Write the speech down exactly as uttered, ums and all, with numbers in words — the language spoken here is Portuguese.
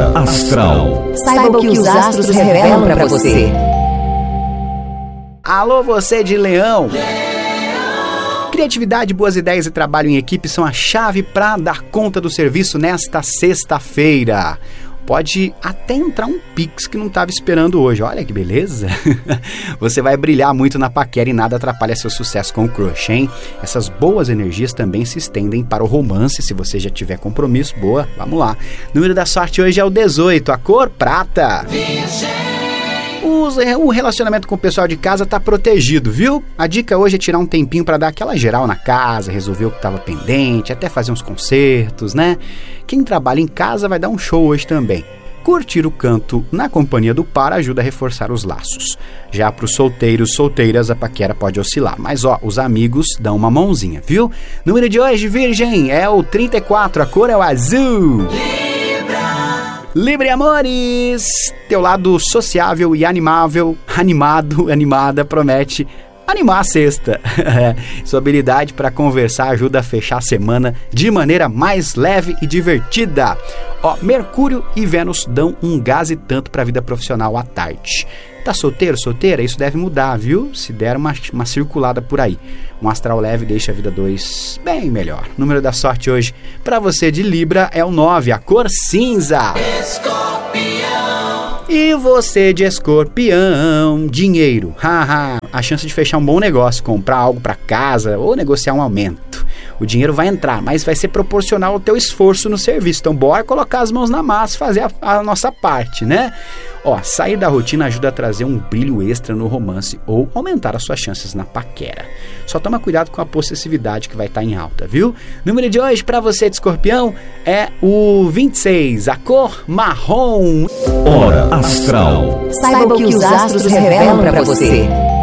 Hora Astral. Saiba o que os astros revelam para você. Alô, você de Leão. Leão! Criatividade, boas ideias e trabalho em equipe são a chave para dar conta do serviço nesta sexta-feira. Pode até entrar um Pix que não estava esperando hoje. Olha que beleza! Você vai brilhar muito na paquera e nada atrapalha seu sucesso com o crush, hein? Essas boas energias também se estendem para o romance, se você já tiver compromisso. Boa, vamos lá. O número da sorte hoje é o dezoito, a cor prata. O relacionamento com o pessoal de casa tá protegido, viu? A dica hoje é tirar um tempinho para dar aquela geral na casa, resolver o que estava pendente, até fazer uns concertos, né? Quem trabalha em casa vai dar um show hoje também. Curtir o canto na companhia do par ajuda a reforçar os laços. Já para os solteiros, solteiras, a paquera pode oscilar. Mas ó, os amigos dão uma mãozinha, viu? Número de hoje, Virgem, é o trinta e quatro, a cor é o azul. Libre amores! Teu lado sociável e animável, animado, animada, promete animar a sexta. Sua habilidade para conversar ajuda a fechar a semana de maneira mais leve e divertida. Ó, Mercúrio e Vênus dão um gás e tanto para a vida profissional à tarde. Tá solteiro, solteira? Isso deve mudar, viu? Se der uma, uma circulada por aí. Um astral leve deixa a vida dois bem melhor. O número da sorte hoje para você de Libra é o nove, a cor cinza. Escorpião. E você de Escorpião, dinheiro. Haha, a chance de fechar um bom negócio, comprar algo para casa ou negociar um aumento. O dinheiro vai entrar, mas vai ser proporcional ao teu esforço no serviço. Então bora colocar as mãos na massa e fazer a, a nossa parte, né? Ó, sair da rotina ajuda a trazer um brilho extra no romance ou aumentar as suas chances na paquera. Só toma cuidado com a possessividade que vai estar em alta, viu? Número de hoje para você de Escorpião é o vinte e seis, a cor marrom. Hora Astral. Saiba o que os astros revelam para você.